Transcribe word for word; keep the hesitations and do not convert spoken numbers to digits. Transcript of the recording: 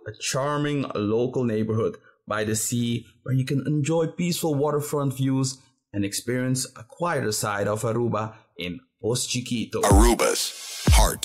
a charming local neighborhood by the sea where you can enjoy peaceful waterfront views and experience a quieter side of Aruba in Post Chiquito. Aruba's heart